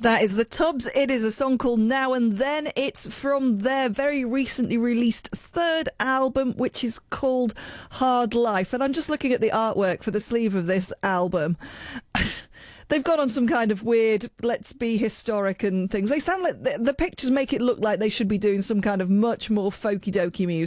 That is the Tubs. It is a song called Now and Then. It's from their very recently released third album, which is called Hard Life. And I'm just looking at the artwork for the sleeve of this album. They've gone on some kind of weird, let's be historic and things. They sound like the pictures make it look like they should be doing some kind of much more folky-dokey music.